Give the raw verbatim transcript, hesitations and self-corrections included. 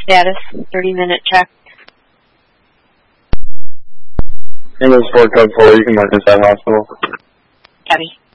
status, thirty minute check. Ambulance four, code four, you can mark this at hospital. Copy.